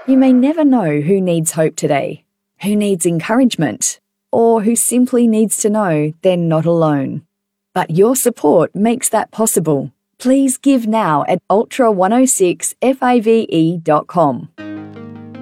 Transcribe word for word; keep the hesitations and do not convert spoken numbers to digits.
You may never know who needs hope today, who needs encouragement, or who simply needs to know they're not alone. But your support makes that possible. Please give now at ultra one oh six fave dot com.